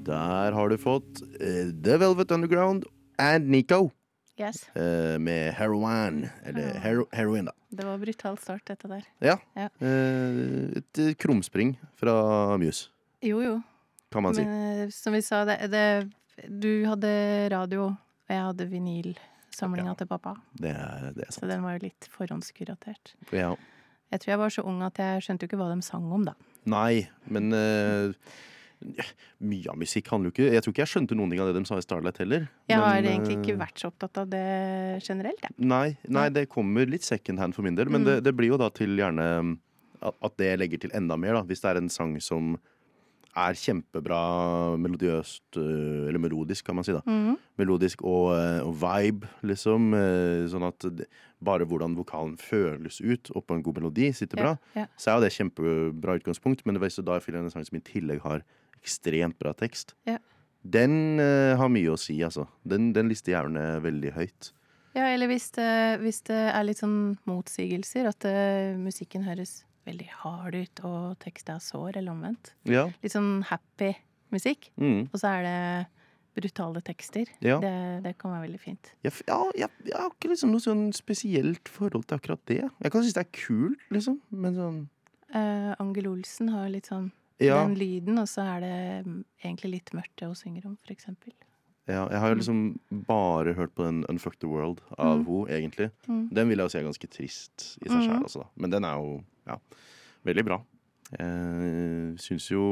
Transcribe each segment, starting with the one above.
Der har du fått The Velvet Underground and Nico Yes. med Heroin, eller Heroin da. Det var brutalt start, dette der. Ja, Ja. et krumspring fra Muse, Jo. kan man si. Men som vi sa, du hadde radio, og jeg hadde vinylsamlinga til pappa. Det er sant. Så den var jo litt forhåndskuratert. Ja. Jeg tror jeg var så ung at jeg skjønte jo ikke hva de sang om, da. Nei, men mye av musikk handler jo ikke. Jeg tror ikke jeg skjønte noen ting av det de sa i Starlight heller. Jeg har men, egentlig ikke vært så opptatt av det generelt, jeg. Nei, det kommer litt second hand for min del, men det blir jo da til gjerne at det legger til enda mer da, hvis det er en sang som er kjempebra melodiøst, eller melodisk kan man si da. Melodisk og vibe, liksom, sånn at bare hvordan vokalen føles ut oppå en god melodi sitter bra, så er jo det kjempebra utgangspunkt, men hvis du da finner en sang som i tillegg har ekstremt bra tekst, den har mye å si, altså. Den lister gjerne veldig høyt. Ja, eller hvis det er litt sånn motsigelser, at musikken høres veldig hard ut, og tekst er sår, eller omvendt. Ja. Litt sånn happy musikk, og så er det brutale tekster. Ja. Det kan være veldig fint. Jeg har ikke liksom noe sånn spesielt forhold til akkurat det. Jeg kan synes det er kult, liksom, men sånn... Angel Olsen har litt sånn den lyden, og så er det egentlig litt mørkt det hun synger om, for eksempel. Ja, jeg har jo liksom bare hørt på den Unfuck the World av henne, egentlig. Den vil jeg jo si er ganske trist i seg selv også, da. Men den er jo, veldig bra. Jeg synes jo...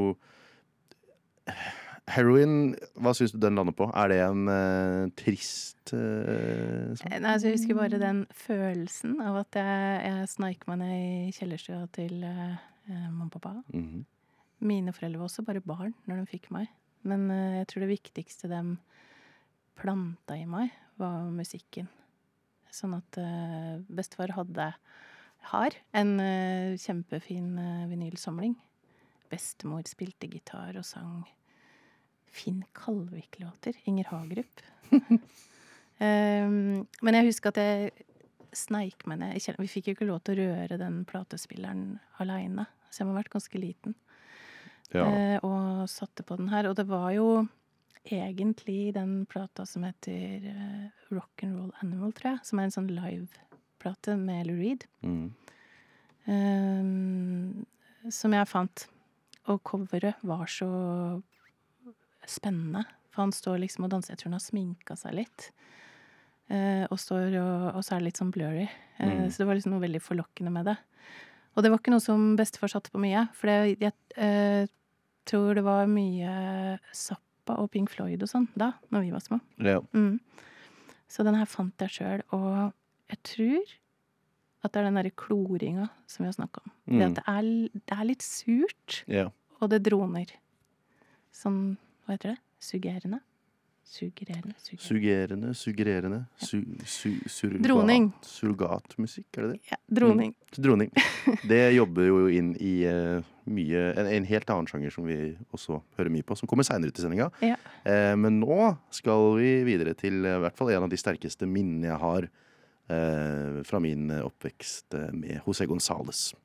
Heroin, hva synes du den lander på? Er det en trist sang? Nei, altså jeg husker bare den følelsen av at jeg sneik meg ned i kjellerstua til mamma og pappa. Mine foreldre var også bare barn når de fikk meg. Men jeg tror det viktigste de planta i meg var musikken. Sånn at bestefar har en kjempefin vinylsamling. Bestemor spilte gitar og sang Finn Kalvik-låter. Inger Hagerup. Men jeg husker at jeg sneik meg ned. Vi fikk jo ikke lov til å røre den platespilleren alene, så jeg må ha vært ganske liten. Og satte på den her. Og det var jo egentlig den plata som heter Rock'n'Roll Animal, tror jeg, som er en sånn live-plate med Lou Reed. Som jeg fant. Og coveret var så spennende, for han står liksom og danser. Jeg tror han har sminket seg litt. Og så er det litt sånn blurry. Så det var liksom noe veldig forlokkende med det. Og det var ikke noe som bestefar satte på mye, for jeg tror det var mye Zappa og Pink Floyd og sånn da, når vi var små. Ja. Så den her fant jeg selv, og jeg tror at det er den der kloringa som vi har snakket om. Det at det er litt surt, og det droner. Sånn, hva heter det? Suggerende? Suggererende. Droning. Surrogatmusikk, er det det? Ja, droning. Droning. Det jobber jo inn i en helt annen sjanger som vi også hører mye på, som kommer senere ut i sendinga. Ja. Men nå skal vi videre til i hvert fall en av de sterkeste minnene jeg har fra min oppvekst med José González.